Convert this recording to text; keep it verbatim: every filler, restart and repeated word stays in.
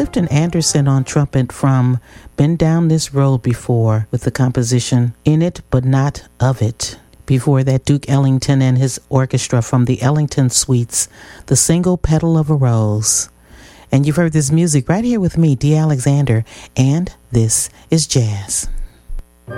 Clifton Anderson on trumpet from Been Down This Road Before with the composition In It But Not Of It. Before that, Duke Ellington and his orchestra from the Ellington Suites, the single Petal of a Rose. And you've heard this music right here with me, Dee Alexander, and this is Jazz.